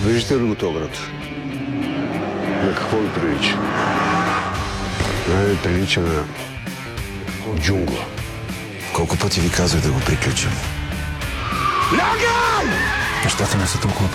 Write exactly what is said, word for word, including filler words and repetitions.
Виждате ли го този град? На какво ви прилича? Не ви прилича на джунгла. Колко пъти ви казах да го приключим? Лягай! Нещата не са толкова